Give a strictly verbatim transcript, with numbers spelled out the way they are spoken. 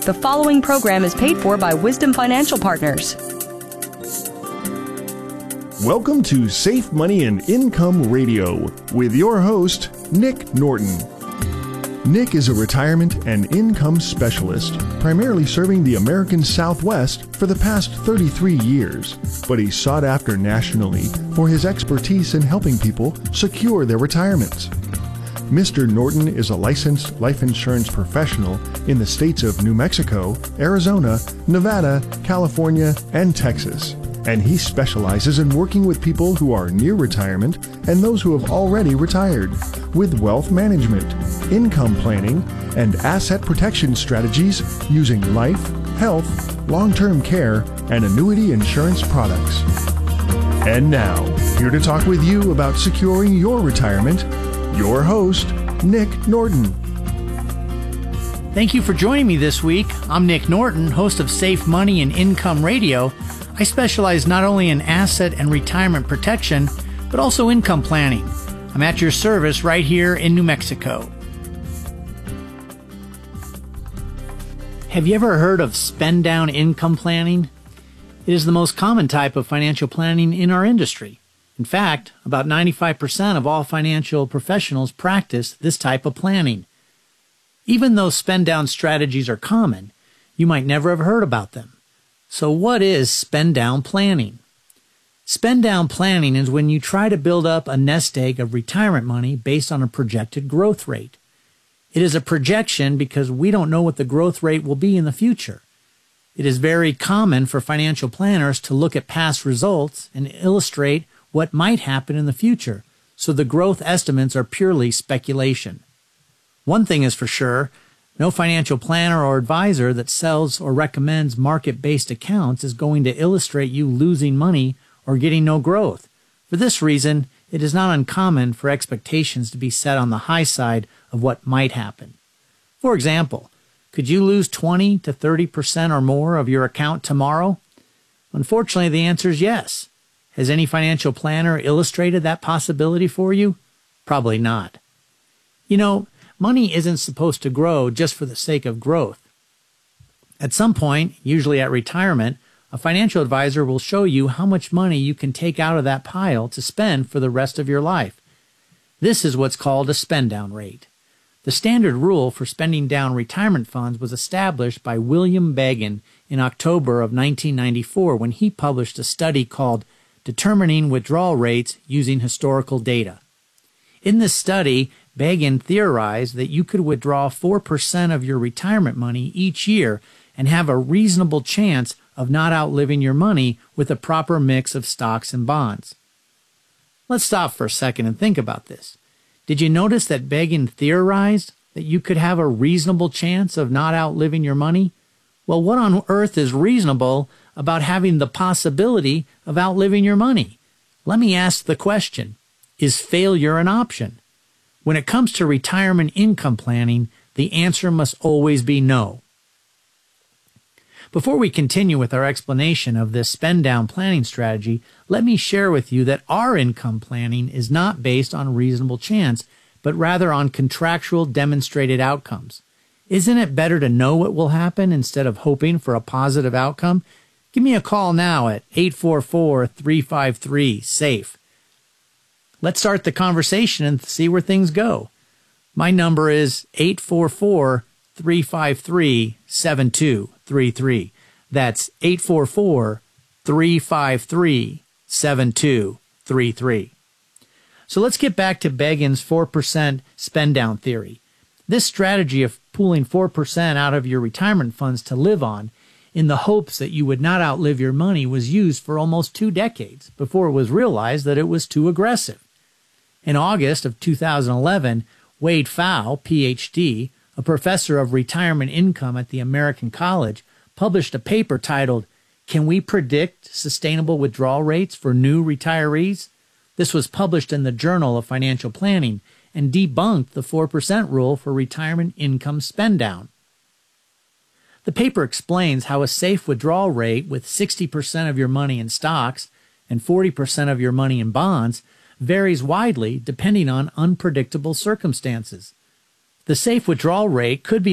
The following program is paid for by Wisdom Financial Partners. Welcome to Safe Money and Income Radio with your host, Nick Norton. Nick is a retirement and income specialist, primarily serving the American Southwest for the past thirty-three years, but he's sought after nationally for his expertise in helping people secure their retirements. Mister Norton is a licensed life insurance professional in the states of New Mexico, Arizona, Nevada, California, and Texas, and he specializes in working with people who are near retirement and those who have already retired with wealth management, income planning, and asset protection strategies using life, health, long-term care, and annuity insurance products. And now, here to talk with you about securing your retirement, your host, Nick Norton. Thank you for joining me this week. I'm Nick Norton, host of Safe Money and Income Radio. I specialize not only in asset and retirement protection, but also income planning. I'm at your service right here in New Mexico. Have you ever heard of spend-down income planning? It is the most common type of financial planning in our industry. In fact, about ninety-five percent of all financial professionals practice this type of planning. Even though spend-down strategies are common, you might never have heard about them. So what is spend-down planning? Spend-down planning is when you try to build up a nest egg of retirement money based on a projected growth rate. It is a projection because we don't know what the growth rate will be in the future. It is very common for financial planners to look at past results and illustrate what might happen in the future, so the growth estimates are purely speculation. One thing is for sure, no financial planner or advisor that sells or recommends market-based accounts is going to illustrate you losing money or getting no growth. For this reason, it is not uncommon for expectations to be set on the high side of what might happen. For example, could you lose twenty to thirty percent or more of your account tomorrow? Unfortunately, the answer is yes. Has any financial planner illustrated that possibility for you? Probably not. You know, money isn't supposed to grow just for the sake of growth. At some point, usually at retirement, a financial advisor will show you how much money you can take out of that pile to spend for the rest of your life. This is what's called a spend-down rate. The standard rule for spending down retirement funds was established by William Begin in October of nineteen ninety-four when he published a study called Determining Withdrawal Rates Using Historical Data. In this study, Begin theorized that you could withdraw four percent of your retirement money each year and have a reasonable chance of not outliving your money with a proper mix of stocks and bonds. Let's stop for a second and think about this. Did you notice that Begin theorized that you could have a reasonable chance of not outliving your money? Well, what on earth is reasonable about having the possibility of outliving your money? Let me ask the question, is failure an option? When it comes to retirement income planning, the answer must always be no. Before we continue with our explanation of this spend-down planning strategy, let me share with you that our income planning is not based on reasonable chance, but rather on contractual demonstrated outcomes. Isn't it better to know what will happen instead of hoping for a positive outcome? Give me a call now at eight four four, three five three, SAFE. Let's start the conversation and see where things go. My number is eight four four, three five three, seven two three three. That's eight four four, three five three, seven two three three. So let's get back to Begin's four percent spend-down theory. This strategy of pooling four percent out of your retirement funds to live on in the hopes that you would not outlive your money was used for almost two decades before it was realized that it was too aggressive. In August of two thousand eleven, Wade Pfau, P H D, a professor of retirement income at the American College, published a paper titled, Can We Predict Sustainable Withdrawal Rates for New Retirees? This was published in the Journal of Financial Planning and debunked the four percent rule for retirement income spend-down. The paper explains how a safe withdrawal rate with sixty percent of your money in stocks and forty percent of your money in bonds varies widely depending on unpredictable circumstances. The safe withdrawal rate could be